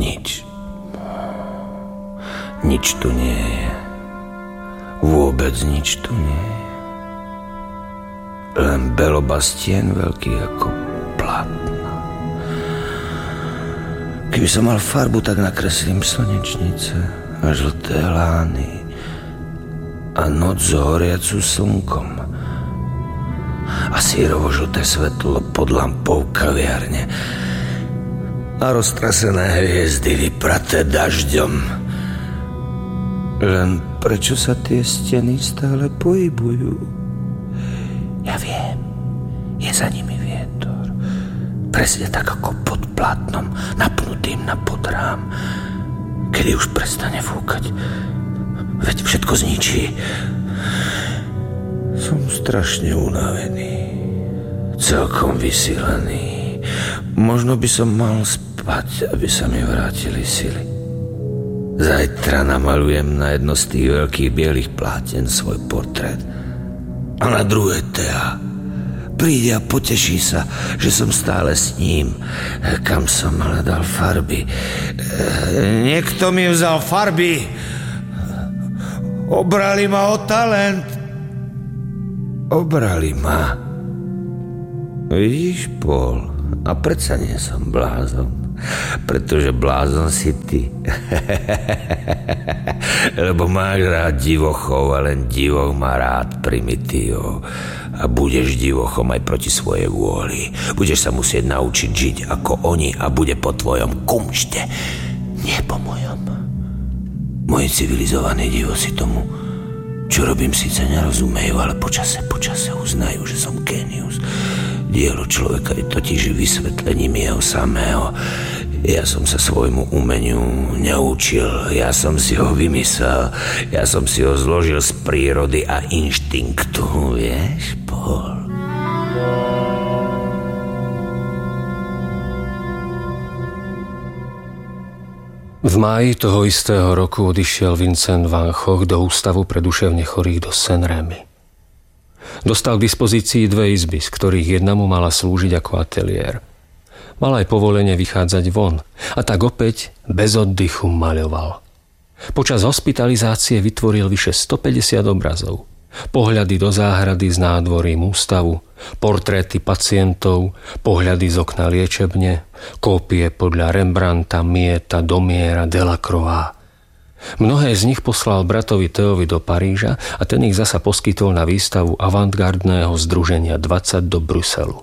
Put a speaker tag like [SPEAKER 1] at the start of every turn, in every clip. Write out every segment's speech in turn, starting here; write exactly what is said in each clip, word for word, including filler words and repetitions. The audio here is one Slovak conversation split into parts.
[SPEAKER 1] Nič. Nič tu nie je. Vôbec nič tu nie je. Len belobastien veľký ako plátno. Keby som mal farbu, tak nakreslím slnečnice a žlté lány a noc zhoriacu slnkom a sírovo-žlté svetlo pod lampou kaviarne a roztrasené hviezdy vypraté dažďom. Len prečo sa tie steny stále pohybujú? Ja viem, je za nimi vietor. Presne tak ako pod plátnom, napnutým na podrám. Kedy už prestane fúkať, veď všetko zničí. Som strašne unavený, celkom vysílený. Možno by som mal spať, aby sa mi vrátili sily. Zajtra namalujem na jedno z tých veľkých bielých pláten svoj portrét. A na druhé Tea príde a poteší sa, že som stále s ním. Kam som hľadal farby? Niekto mi vzal farby. Obrali ma o talent. Obrali ma. Vidíš, Paul, a predsa nie som blázon. Pretože blázon si ty. Lebo máš rád divochov a len divoch má rád primitívov. A budeš divochom aj proti svojej vôli. Budeš sa musieť naučiť žiť ako oni a bude po tvojom kumšte, nie po mojom. Moji civilizovaní divosi tomu, čo robím, síce nerozumejú, ale počase, počase uznajú, že som génius. Dielo človeka je totiž vysvetlením jeho samého. Ja som sa svojmu umeniu neučil, ja som si ho vymyslel, ja som si ho zložil z prírody a inštinktu, vieš, Paul?
[SPEAKER 2] V máji toho istého roku odišiel Vincent van Gogh do ústavu pre duševne chorých do Saint-Rémy. Dostal k dispozícii dve izby, z ktorých jedna mu mala slúžiť ako ateliér. Mal aj povolenie vychádzať von a tak opäť bez oddychu maľoval. Počas hospitalizácie vytvoril vyše stopäťdesiat obrazov. Pohľady do záhrady s nádvorím ústavu, portréty pacientov, pohľady z okna liečebne, kópie podľa Rembrandta, Mieta, Domiera, Delacroix. Mnohé z nich poslal bratovi Teovi do Paríža a ten ich zasa poskytol na výstavu avantgardného združenia dvadsať do Bruselu.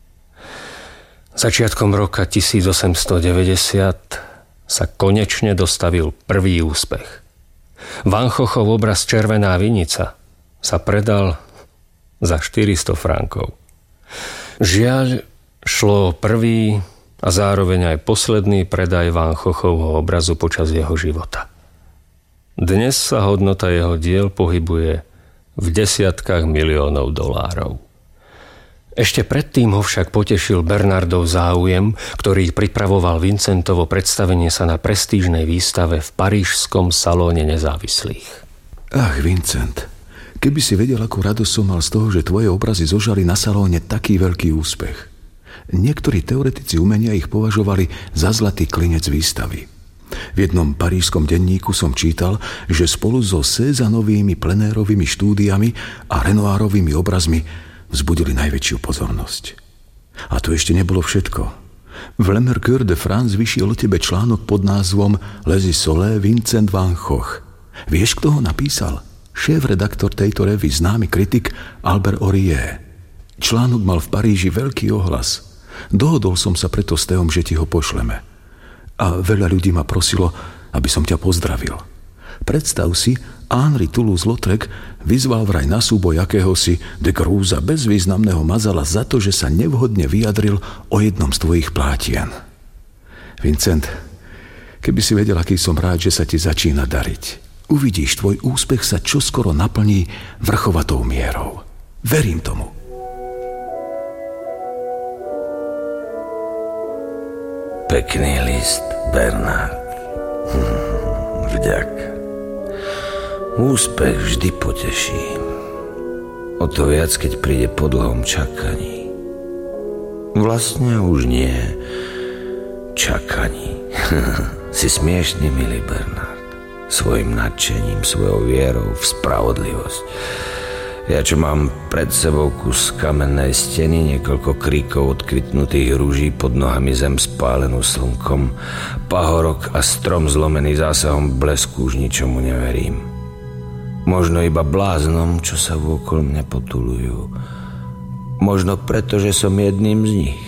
[SPEAKER 2] Začiatkom roka tisícosemstodeväťdesiat sa konečne dostavil prvý úspech. Van Goghov obraz Červená vinica sa predal za štyristo frankov. Žiaľ, šlo o prvý a zároveň aj posledný predaj Van Goghovho obrazu počas jeho života. Dnes sa hodnota jeho diel pohybuje v desiatkách miliónov dolárov. Ešte predtým ho však potešil Bernardov záujem, ktorý pripravoval Vincentovo predstavenie sa na prestížnej výstave v parížskom salóne nezávislých.
[SPEAKER 3] Ach, Vincent, keby si vedel, akú radosť som mal z toho, že tvoje obrazy zožali na salóne taký veľký úspech. Niektorí teoretici umenia ich považovali za zlatý klinec výstavy. V jednom parížskom denníku som čítal, že spolu so Cézanovými plenérovými štúdiami a Renoirovými obrazmi vzbudili najväčšiu pozornosť. A to ešte nebolo všetko. V Le Mercure de France vyšiel o tebe článok pod názvom Les Isolés Vincent van Gogh. Vieš, kto ho napísal? Šéf-redaktor tejto revue, známy kritik Albert Aurier. Článok mal v Paríži veľký ohlas. Dohodol som sa preto s Teom, že ti ho pošleme. A veľa ľudí ma prosilo, aby som ťa pozdravil. Predstav si, Henri Toulouse-Lautrec vyzval vraj na súboj akéhosi de Crúza, bezvýznamného mazala, za to, že sa nevhodne vyjadril o jednom z tvojich plátien. Vincent, keby si vedel, aký som rád, že sa ti začína dariť. Uvidíš, tvoj úspech sa čoskoro naplní vrchovatou mierou. Verím tomu.
[SPEAKER 1] Pekný list, Bernard. Hm, vďaka. Úspech vždy poteší. O to viac, keď príde po dlhom čakaní. Vlastne už nie čakaní. Si smiešný, milý Bernard. Svojim nadšením, svojou vierou v spravodlivosť. Ja, čo mám pred sebou kus kamennej steny, niekoľko kríkov odkvitnutých rúží, pod nohami zem spálenú slnkom, pahorok a strom zlomený zásahom blesku, už ničomu neverím. Možno iba bláznom, čo sa vôkol mňa potulujú. Možno preto, že som jedným z nich.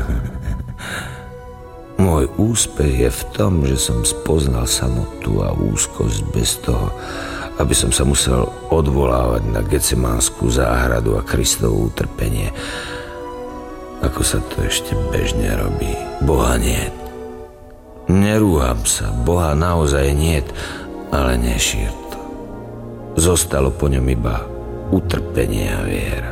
[SPEAKER 1] Môj úspech je v tom, že som spoznal samotu a úzkosť bez toho, aby som sa musel odvolávať na Getsemanskú záhradu a Kristovo utrpenie. Ako sa to ešte bežne robí. Boha niet. Nerúham sa, Boha naozaj niet, ale nešír to. Zostalo po ňom iba utrpenie a viera.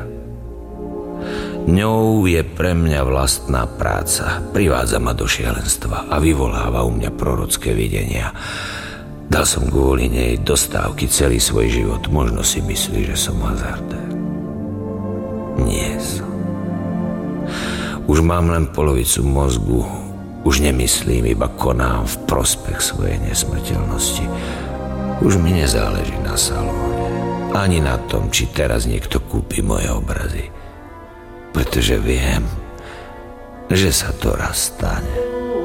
[SPEAKER 1] Ňou je pre mňa vlastná práca. Privádza ma do šialenstva a vyvoláva u mňa prorocké videnia. Dal som kvôli nej do stávky celý svoj život. Možno si myslí, že som hazardér. Nie som. Už mám len polovicu mozgu. Už nemyslím, iba konám v prospech svojej nesmrteľnosti. Už mi nezáleží na salóne. Ani na tom, či teraz niekto kúpi moje obrazy. Pretože viem, že sa to raz stane.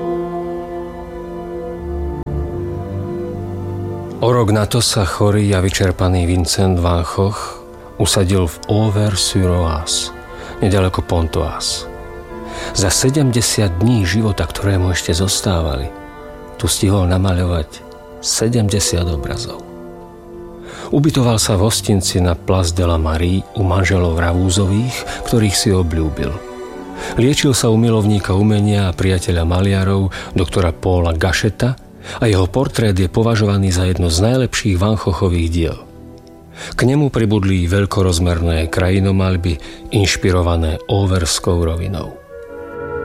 [SPEAKER 2] O rok na to sa chorý a vyčerpaný Vincent van Gogh usadil v Auvers-sur-Oise, nedaleko Pontoise. Za sedemdesiat dní života, ktoré mu ešte zostávali, tu stihol namaľovať sedemdesiat obrazov. Ubytoval sa v hostinci na Place de la Marie u manželov Ravúzových, ktorých si obľúbil. Liečil sa u milovníka umenia a priateľa maliarov, doktora Paula Gacheta, a jeho portrét je považovaný za jedno z najlepších Van Goghových diel. K nemu pribudli veľkorozmerné krajinomaľby inšpirované Auverskou rovinou.